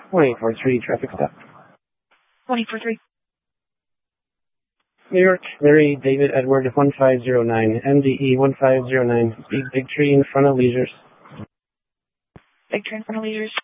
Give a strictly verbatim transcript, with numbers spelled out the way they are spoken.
twenty four three, traffic stop. twenty four three. New York, Mary David Edward one five zero nine, M D E one five zero nine, big, big tree in front of Leisures. Big tree in front of Leisures.